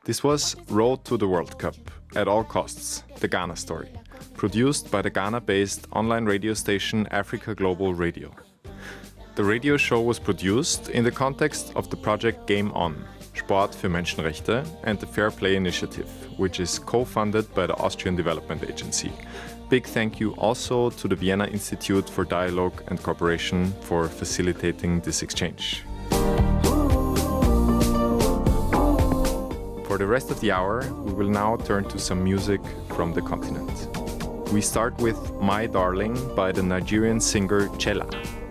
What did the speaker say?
This was Road to the World Cup, at all costs, the Ghana story, produced by the Ghana-based online radio station Africa Global Radio. The radio show was produced in the context of the project Game On, Sport für Menschenrechte, and the Fair Play Initiative, which is co-funded by the Austrian Development Agency. Big thank you also to the Vienna Institute for Dialogue and Cooperation for facilitating this exchange. For the rest of the hour, we will now turn to some music from the continent. We start with My Darling by the Nigerian singer Chella.